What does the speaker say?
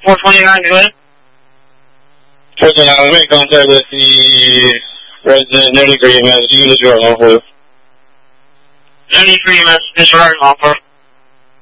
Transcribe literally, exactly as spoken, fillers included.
four twenty-nine, go ahead. four twenty-nine, I'm in contact with the resident, no degree of unit zero one four. No degree of disregard, one four.